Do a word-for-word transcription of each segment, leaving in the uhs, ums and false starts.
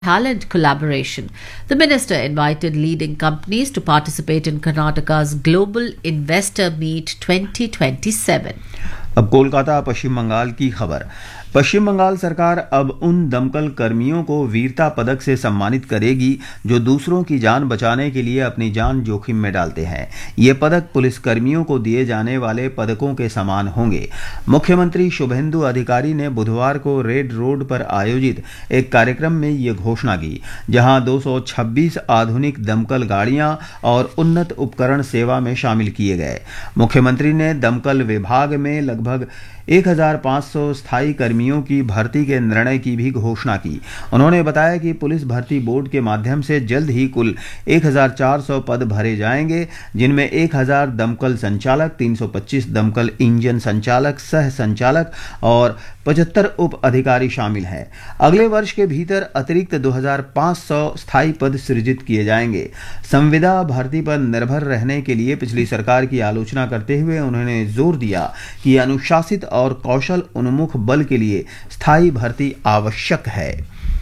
talent collaboration. The minister invited leading companies to participate in Karnataka's Global Investor Meet twenty twenty-seven. अब कोलकाता पश्चिम बंगाल की खबर। पश्चिम बंगाल सरकार अब उन दमकल कर्मियों को वीरता पदक से सम्मानित करेगी जो दूसरों की जान बचाने के लिए अपनी जान जोखिम में डालते हैं। ये पदक पुलिस कर्मियों को दिए जाने वाले पदकों के समान होंगे। मुख्यमंत्री शुभेंदु अधिकारी ने बुधवार को रेड रोड पर आयोजित एक कार्यक्रम में ये घोषणा की, जहां दो सौ छब्बीस आधुनिक दमकल गाड़ियां और उन्नत उपकरण सेवा में शामिल किए गए। मुख्यमंत्री ने दमकल विभाग में लगभग एक हज़ार पाँच सौ स्थायी कर्मियों की भर्ती के निर्णय की भी घोषणा की। उन्होंने बताया कि पुलिस भर्ती बोर्ड के माध्यम से जल्द ही कुल एक हज़ार चार सौ पद भरे जाएंगे, जिनमें एक हज़ार दमकल संचालक, तीन सौ पच्चीस दमकल इंजन संचालक, सह संचालक और पचहत्तर उप अधिकारी शामिल हैं। अगले वर्ष के भीतर अतिरिक्त दो हज़ार पाँच सौ स्थायी पद सृजित किए जाएंगे। संविदा भर्ती पर निर्भर रहने के लिए पिछली सरकार की आलोचना करते हुए उन्होंने जोर दिया कि अनुशासित और कौशल उन्मुख बल के लिए स्थायी भर्ती आवश्यक है।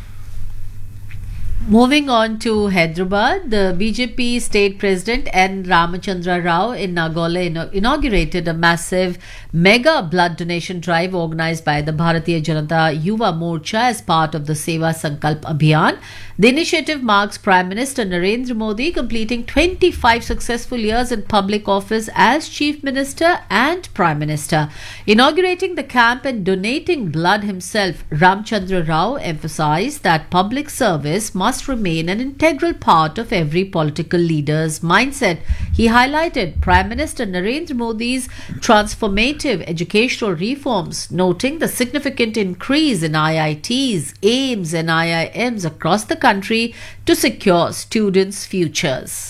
Moving on to Hyderabad, the B J P state president N. Ramachandra Rao in Nagola inaugurated a massive mega blood donation drive organized by the Bharatiya Janata Yuva Morcha as part of the Seva Sankalp Abhiyan. The initiative marks Prime Minister Narendra Modi completing twenty-five successful years in public office as Chief Minister and Prime Minister. Inaugurating the camp and donating blood himself, Ramchandra Rao emphasized that public service must remain an integral part of every political leader's mindset. He highlighted Prime Minister Narendra Modi's transformative educational reforms, noting the significant increase in I I Ts, AIIMS and I I Ms across the country to secure students' futures.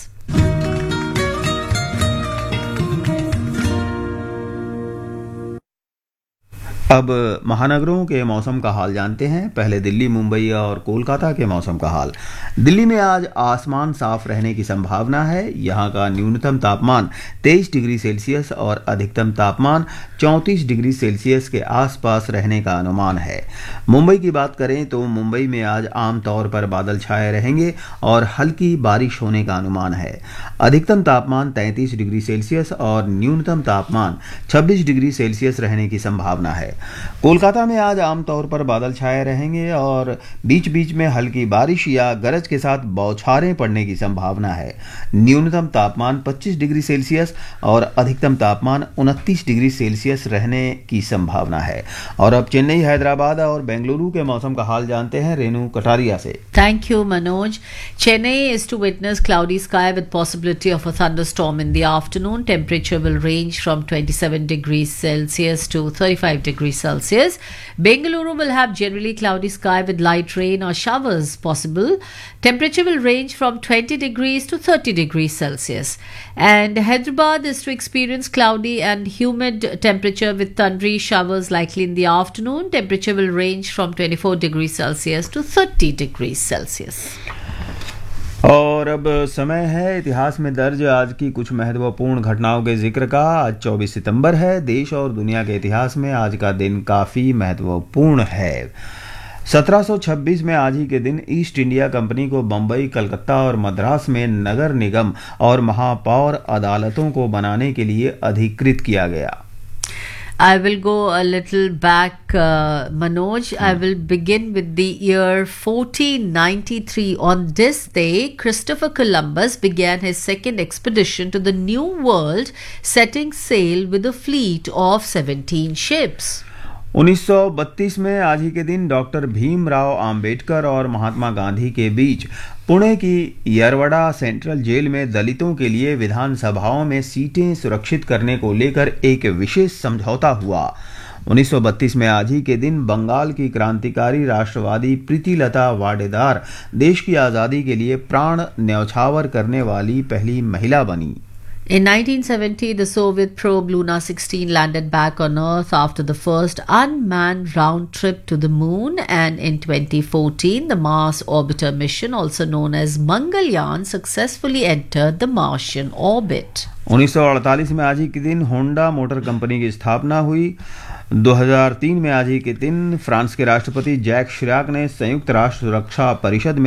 अब महानगरों के मौसम का हाल जानते हैं। पहले दिल्ली, मुंबई और कोलकाता के मौसम का हाल। दिल्ली में आज आसमान साफ रहने की संभावना है। यहां का न्यूनतम तापमान तेईस डिग्री सेल्सियस और अधिकतम तापमान चौंतीस डिग्री सेल्सियस के आसपास रहने का अनुमान है। मुंबई की बात करें तो मुंबई में आज आमतौर पर बादल छाए रहेंगे और हल्की बारिश होने का अनुमान है। अधिकतम तापमान तैंतीस डिग्री सेल्सियस और न्यूनतम तापमान छब्बीस डिग्री सेल्सियस रहने की संभावना है। कोलकाता में आज आमतौर पर बादल छाए रहेंगे और बीच बीच में हल्की बारिश या गरज के साथ बौछारें पड़ने की संभावना है। न्यूनतम तापमान पच्चीस डिग्री सेल्सियस और अधिकतम तापमान उनतीस डिग्री सेल्सियस रहने की संभावना है। और अब चेन्नई, हैदराबाद और बेंगलुरु के मौसम का हाल जानते हैं रेनू कटारिया से। Thank you, Manoj. Chennai is to witness cloudy sky with possibility of a thunderstorm in the afternoon. Temperature will range from twenty-seven degrees Celsius to thirty-five degrees Celsius. Bengaluru will have generally cloudy sky with light rain or showers possible. Temperature will range from twenty degrees to thirty degrees Celsius. And Hyderabad is to experience cloudy and humid temperature with thundery showers likely in the afternoon. Temperature will range from twenty-four degrees Celsius to thirty degrees Celsius. और अब समय है इतिहास में दर्ज आज की कुछ महत्वपूर्ण घटनाओं के जिक्र का। आज चौबीस सितंबर है। देश और दुनिया के इतिहास में आज का दिन काफ़ी महत्वपूर्ण है। सत्रह सौ छब्बीस में आज ही के दिन ईस्ट इंडिया कंपनी को बंबई, कलकत्ता और मद्रास में नगर निगम और महापौर अदालतों को बनाने के लिए अधिकृत किया गया। I will go a little back, uh, Manoj. Hmm. I will begin with the year fourteen ninety-three. On this day, Christopher Columbus began his second expedition to the New World, setting sail with a fleet of seventeen ships. उन्नीस सौ बत्तीस में आज ही के दिन doctor Bhimrao Ambedkar और महात्मा गांधी के बीच पुणे की यरवड़ा सेंट्रल जेल में दलितों के लिए विधानसभाओं में सीटें सुरक्षित करने को लेकर एक विशेष समझौता हुआ। उन्नीस सौ बत्तीस में आज ही के दिन बंगाल की क्रांतिकारी राष्ट्रवादी प्रीतिलता वाडेदार देश की आज़ादी के लिए प्राण न्यौछावर करने वाली पहली महिला बनी। In nineteen seventy, the Soviet probe Luna sixteen landed back on Earth after the first unmanned round trip to the Moon, and in twenty fourteen, the Mars Orbiter mission, also known as Mangalyaan, successfully entered the Martian orbit. उन्नीस सौ अड़तालीस में आज ही के दिन Honda motor company की स्थापना हुई। दो हज़ार तीन में आज ही के दिन फ्रांस के राष्ट्रपति जैक शिराक ने संयुक्त राष्ट्र सुरक्षा परिषद में